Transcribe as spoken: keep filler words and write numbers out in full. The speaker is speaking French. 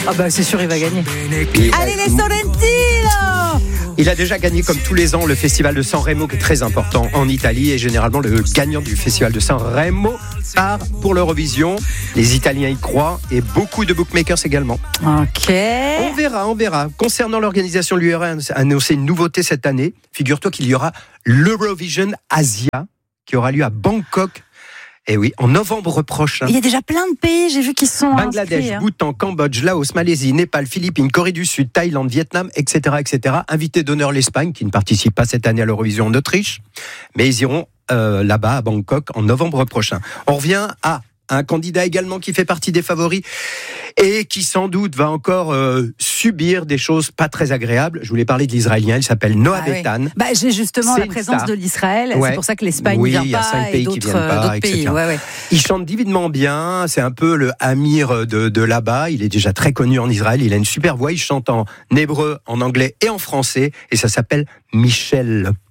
Ah bah c'est sûr, il va gagner. Et, Allez les euh, Sorrentino. Il a déjà gagné comme tous les ans le festival de Sanremo qui est très important en Italie et généralement le gagnant du festival de Sanremo part pour l'Eurovision. Les Italiens y croient et beaucoup de bookmakers également. Ok. On verra, on verra. Concernant l'organisation, lui aurait annoncé une nouveauté cette année. Figure-toi qu'il y aura l'Eurovision Asia qui aura lieu à Bangkok. Et oui, en novembre prochain. Il y a déjà plein de pays, j'ai vu qu'ils sont Bangladesh, inscrits, hein. Bhoutan, Cambodge, Laos, Malaisie, Népal, Philippines, Corée du Sud, Thaïlande, Vietnam, et cetera, et cetera. Invité d'honneur l'Espagne, qui ne participe pas cette année à l'Eurovision en Autriche, mais ils iront euh, là-bas à Bangkok en novembre prochain. On revient à un candidat également qui fait partie des favoris et qui sans doute va encore euh, subir des choses pas très agréables. Je voulais parler de l'Israélien, il s'appelle Noah Ah oui. Beitan. Bah, j'ai justement C'est la une présence star. de l'Israël, Ouais. c'est pour ça que l'Espagne Oui, ne vient il y a pas cinq et pays qui d'autres, viennent pas, d'autres et pays. cetera. Ouais, ouais. Il chante divinement bien, c'est un peu le Amir de, de là-bas, il est déjà très connu en Israël, il a une super voix, il chante en hébreu, en anglais et en français, et ça s'appelle Michel.